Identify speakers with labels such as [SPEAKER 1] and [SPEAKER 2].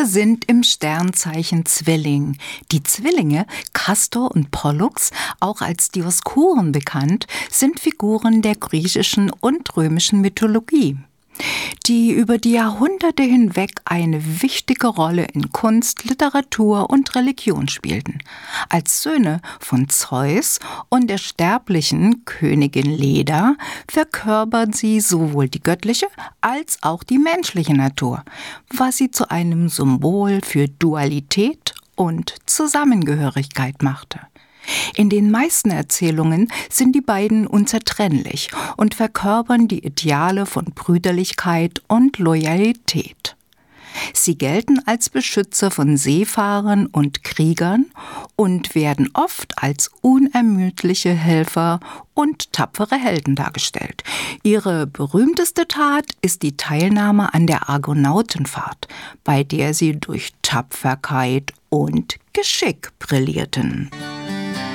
[SPEAKER 1] Wir sind im Sternzeichen Zwilling. Die Zwillinge, Castor und Pollux, auch als Dioskuren bekannt, sind Figuren der griechischen und römischen Mythologie, die über die Jahrhunderte hinweg eine wichtige Rolle in Kunst, Literatur und Religion spielten. Als Söhne von Zeus und der sterblichen Königin Leda verkörpern sie sowohl die göttliche als auch die menschliche Natur, was sie zu einem Symbol für Dualität und Zusammengehörigkeit machte. In den meisten Erzählungen sind die beiden unzertrennlich und verkörpern die Ideale von Brüderlichkeit und Loyalität. Sie gelten als Beschützer von Seefahrern und Kriegern und werden oft als unermüdliche Helfer und tapfere Helden dargestellt. Ihre berühmteste Tat ist die Teilnahme an der Argonautenfahrt, bei der sie durch Tapferkeit und Geschick brillierten.